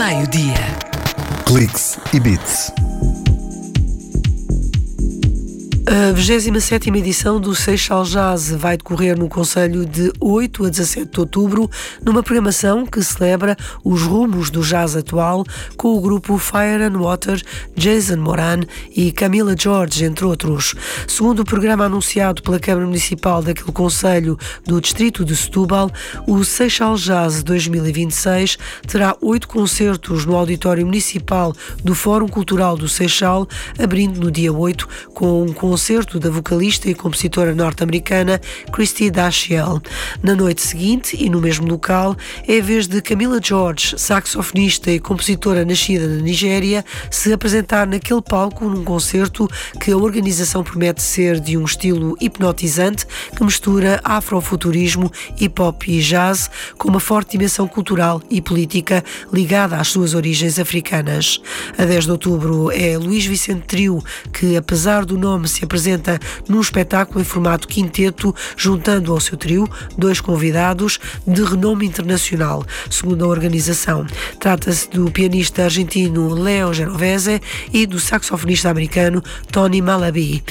meio-dia. Cliques e Beats. A 27ª edição do Seixal Jazz vai decorrer no Conselho de 8 a 17 de outubro, numa programação que celebra os rumos do jazz atual, com o grupo Fire and Water, Jason Moran e Camila George, entre outros. Segundo o programa anunciado pela Câmara Municipal daquele Conselho do Distrito de Setúbal, o Seixal Jazz 2026 terá 8 concertos no Auditório Municipal do Fórum Cultural do Seixal, abrindo no dia 8 com um concerto da vocalista e compositora norte-americana Christy Dashiell. Na noite seguinte, e no mesmo local, é a vez de Camila George, saxofonista e compositora nascida na Nigéria, se apresentar naquele palco num concerto que a organização promete ser de um estilo hipnotizante que mistura afrofuturismo, hip-hop e jazz com uma forte dimensão cultural e política ligada às suas origens africanas. A 10 de outubro é Luís Vicente Trio, que apesar do nome se apresenta num espetáculo em formato quinteto, juntando ao seu trio 2 convidados de renome internacional, segundo a organização. Trata-se do pianista argentino Leo Genovese e do saxofonista americano Tony Malaby.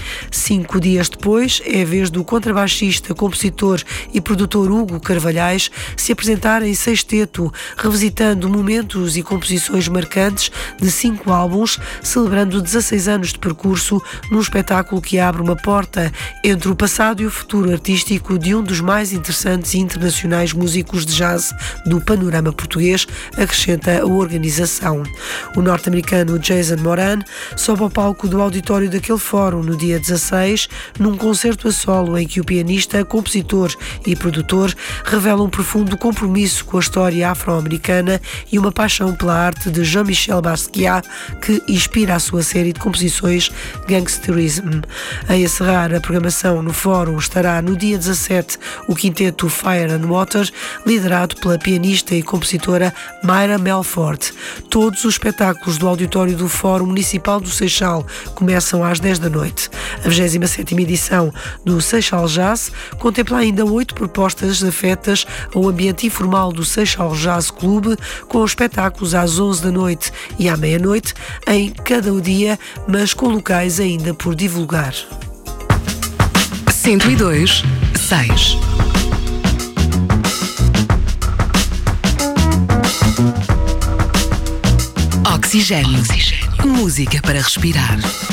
5 dias depois é a vez do contrabaixista, compositor e produtor Hugo Carvalhais se apresentar em sexteto, revisitando momentos e composições marcantes de 5 álbuns, celebrando 16 anos de percurso num espetáculo que abre uma porta entre o passado e o futuro artístico de um dos mais interessantes e internacionais músicos de jazz do panorama português, acrescenta a organização. O norte-americano Jason Moran sobe ao palco do auditório daquele fórum no dia 16, num concerto a solo em que o pianista, compositor e produtor revela um profundo compromisso com a história afro-americana e uma paixão pela arte de Jean-Michel Basquiat, que inspira a sua série de composições Gangsterism. A encerrar a programação no fórum estará no dia 17 o quinteto Fire and Water, liderado pela pianista e compositora Mayra Melford. Todos os espetáculos do auditório do Fórum Municipal do Seixal começam às 10 da noite. A 27ª edição do Seixal Jazz contempla ainda 8 propostas afetas ao ambiente informal do Seixal Jazz Club, com espetáculos às 11 da noite e à meia-noite em cada dia, mas com locais ainda por divulgar. 102.6 Oxigênio. Música para respirar.